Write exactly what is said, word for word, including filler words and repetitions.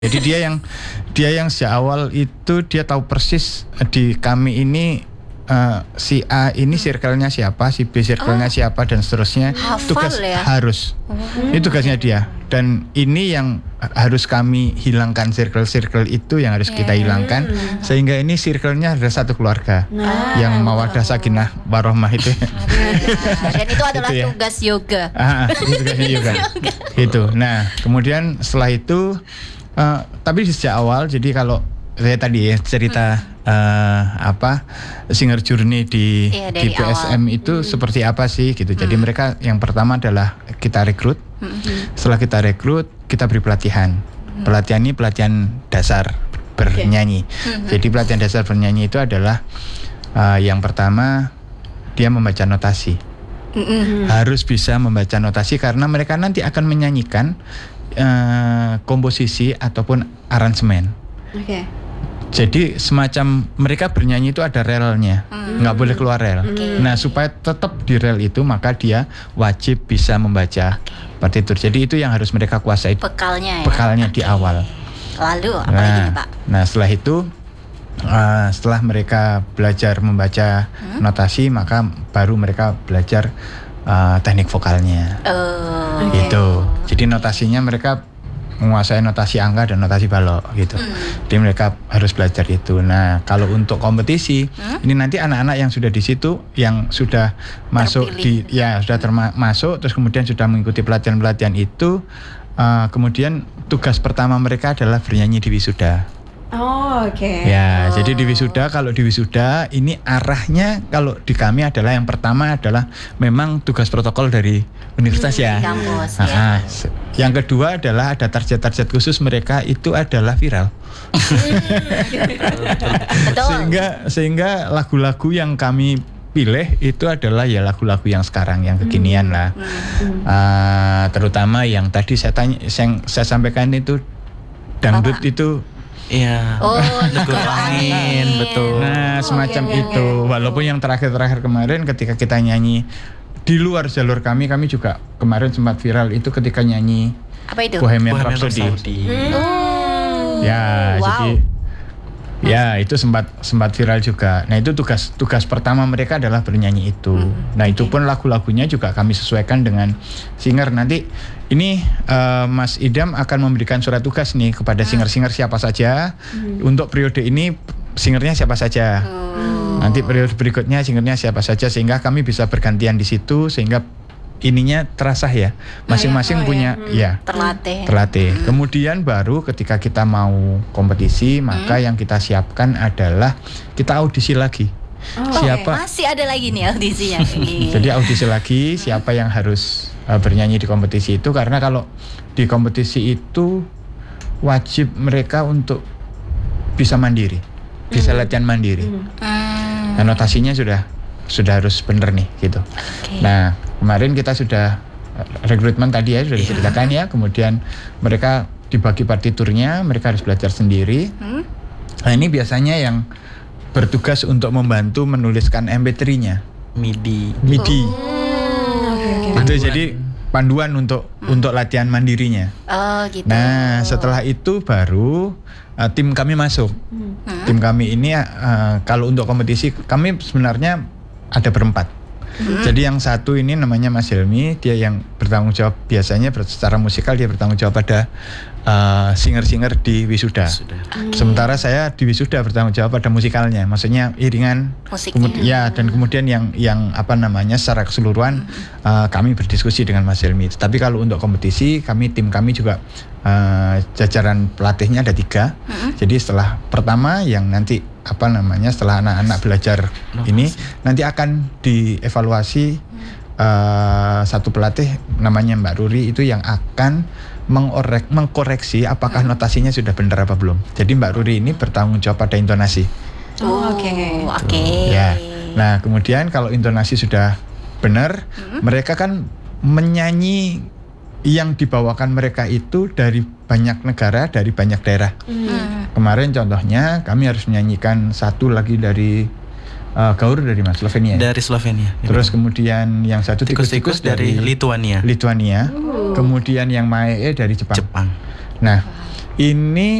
Jadi dia yang dia yang sejak awal itu dia tahu persis di kami ini uh, si A ini circle-nya siapa, si B circle-nya oh. siapa dan seterusnya. Hafal tugas ya? harus. Hmm. Itu tugasnya dia. Dan ini yang harus kami hilangkan, circle-circle itu yang harus yeah. kita hilangkan hmm. sehingga ini circle-nya ada satu keluarga. Nah, yang mawaddah sakinah warohmah itu. Dan itu adalah itu ya. tugas yoga. Ah, itu tugasnya yoga. Itu. Nah, kemudian setelah itu Uh, tapi sejak awal, jadi kalau saya tadi ya cerita hmm. uh, apa Singer Journey di iya, di P S M awal. itu hmm. seperti apa sih gitu. Jadi hmm. mereka yang pertama adalah kita rekrut. Hmm. Setelah kita rekrut, kita beri pelatihan. Hmm. Pelatihan ini pelatihan dasar bernyanyi. Okay. Hmm. Jadi pelatihan dasar bernyanyi itu adalah uh, yang pertama dia membaca notasi. Hmm. Harus bisa membaca notasi karena mereka nanti akan menyanyikan Uh, komposisi ataupun aransemen. Oke. Okay. Jadi semacam mereka bernyanyi itu ada relnya, mm. nggak boleh keluar rel. Okay. Nah supaya tetap di rel itu maka dia wajib bisa membaca okay. partitur. Jadi itu yang harus mereka kuasai. Bekalnya. Ya? Bekalnya okay. di awal. Lalu apa nah, lagi nih Pak? Nah setelah itu uh, setelah mereka belajar membaca hmm? notasi maka baru mereka belajar Uh, teknik vokalnya, oh, gitu. Okay. Jadi notasinya mereka menguasai notasi angka dan notasi balok, gitu. Hmm. Jadi mereka harus belajar itu. Nah, kalau untuk kompetisi, hmm? ini nanti anak-anak yang sudah di situ, yang sudah masuk Terpilih. di, ya sudah termasuk, terus kemudian sudah mengikuti pelatihan-pelatihan itu, uh, kemudian tugas pertama mereka adalah bernyanyi di wisuda. Oh oke. Okay. Ya, oh. jadi di wisuda kalau di wisuda ini arahnya kalau di kami adalah yang pertama adalah memang tugas protokol dari universitas hmm, ya. Kampus. Nah, ya. Yang kedua adalah ada target-target khusus mereka itu adalah viral. Betul. sehingga sehingga lagu-lagu yang kami pilih itu adalah ya lagu-lagu yang sekarang yang kekinian hmm. lah. Hmm. Uh, terutama yang tadi saya tanya, yang saya sampaikan itu dangdut Apa? itu. Iya, oh, Teguh Angin, betul. Nah, semacam okay, itu. Okay. Walaupun yang terakhir-terakhir kemarin ketika kita nyanyi di luar jalur kami, kami juga kemarin sempat viral itu ketika nyanyi apa itu? Bohemian Rhapsody. Hmm. Oh, ya, wow. jadi ya itu sempat sempat viral juga. Nah itu tugas tugas pertama mereka adalah bernyanyi itu. Hmm. Nah itu pun lagu-lagunya juga kami sesuaikan dengan singer. Nanti ini uh, Mas Idam akan memberikan surat tugas nih kepada singer-singer siapa saja. Hmm. Untuk periode ini singernya siapa saja. Hmm. Nanti periode berikutnya singernya siapa saja sehingga kami bisa bergantian di situ sehingga ininya terasa ya, masing-masing oh, punya ya, hmm. ya terlatih. Terlatih. Hmm. Kemudian baru ketika kita mau kompetisi, maka hmm. yang kita siapkan adalah kita audisi lagi. Oh, siapa? Masih ada lagi nih audisinya. Jadi audisi lagi siapa yang harus uh, bernyanyi di kompetisi itu karena kalau di kompetisi itu wajib mereka untuk bisa mandiri, bisa hmm. latihan mandiri. Hmm. Nah, notasinya sudah sudah harus benar nih gitu. Okay. Nah kemarin kita sudah rekrutmen tadi ya sudah yeah. diceritakan ya. Kemudian mereka dibagi partiturnya, mereka harus belajar sendiri. Hmm? Nah ini biasanya yang bertugas untuk membantu menuliskan M P tiga-nya. MIDI. MIDI. Oh, okay, okay. Itu jadi panduan untuk hmm. untuk latihan mandirinya. Oh gitu. Nah setelah itu baru uh, tim kami masuk. Hmm. Tim kami ini uh, kalau untuk kompetisi kami sebenarnya ada berempat. Hmm. Jadi yang satu ini namanya Mas Helmi, dia yang bertanggung jawab biasanya secara musikal dia bertanggung jawab pada uh, singer-singer di wisuda. Hmm. Sementara saya di wisuda bertanggung jawab pada musikalnya, maksudnya iringan, kemud- ya dan kemudian yang yang apa namanya secara keseluruhan hmm. uh, kami berdiskusi dengan Mas Helmi. Tapi kalau untuk kompetisi kami tim kami juga uh, jajaran pelatihnya ada tiga. Hmm. Jadi setelah pertama yang nanti apa namanya setelah anak-anak belajar no, ini masih. nanti akan dievaluasi hmm. uh, satu pelatih namanya Mbak Ruri itu yang akan mengorek, mengkoreksi apakah hmm. notasinya sudah benar apa belum. Jadi Mbak Ruri ini bertanggung jawab pada intonasi. Oh, oke. Okay. Oke. Okay. Ya. Nah, kemudian kalau intonasi sudah benar, hmm. mereka kan menyanyi yang dibawakan mereka itu dari banyak negara, dari banyak daerah. Hmm. Kemarin contohnya kami harus menyanyikan satu lagi dari uh, Gaur dari mana? Slovenia. Dari Slovenia. Terus kemudian yang satu tikus-tikus dari, dari Lituania. Lituania. Uh. Kemudian yang Mae dari Jepang. Jepang. Nah, Ini